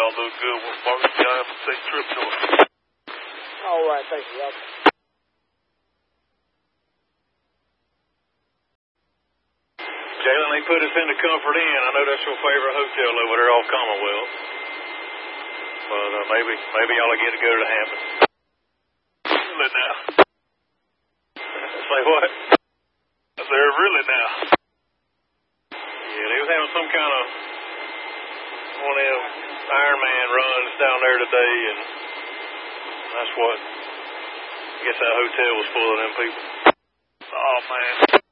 y'all do good. We'll y'all have a safe trip to us. All right, thank you. Jalen, they put us into Comfort Inn. I know that's your favorite hotel over there off Commonwealth. But maybe y'all will get to go to the Hamptons. Really now? Say what? I said, really now? Yeah, they was having some kind of one of them Ironman runs down there today, and that's what, I guess that hotel was full of them people. Oh, man.